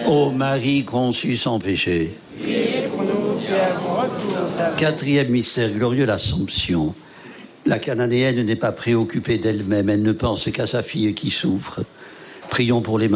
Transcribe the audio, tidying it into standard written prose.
Ô Marie conçue sans péché. Priez pour nous qui avons recours à vous. Quatrième mystère glorieux, l'Assomption. La Cananéenne n'est pas préoccupée d'elle-même, elle ne pense qu'à sa fille qui souffre. Prions pour les